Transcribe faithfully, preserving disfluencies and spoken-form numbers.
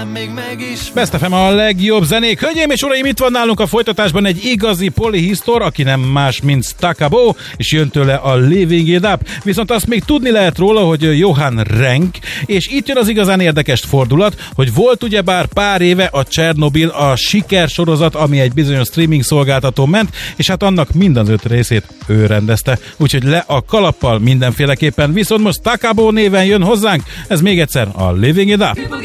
talán még meg is. Best ef em a legjobb zenék. Hölgyeim és uraim, itt van nálunk a folytatásban egy igazi polihisztor, aki nem más, mint Stakabo, és jön tőle a Living It Up. Viszont azt még tudni lehet róla, hogy Johan Renck, és itt jön az igazán érdekes fordulat, hogy volt ugyebár pár éve a Csernobil, a sikersorozat, ami egy bizonyos streaming szolgáltató ment, és hát annak minden öt részét ő rendezte. Úgyhogy le a kalappal mindenféleképpen. Viszont most Stakabo néven jön hozzánk, ez még egyszer a Living It Up.